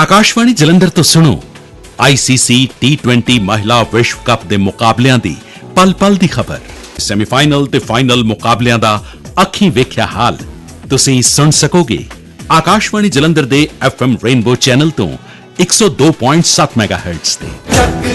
आकाशवाणी जलंधर तो सुनो ICC T20 महिला विश्व कप दे मुकाबलियां दी पल पल दी खबर। सैमीफाइनल ते फाइनल मुकाबलियां दा अखीं वेख्या हाल तुसीं सुन सकोगे आकाशवाणी जलंधर दे FM रेनबो चैनल तो 102.7 मेगाहर्ट्ज ते।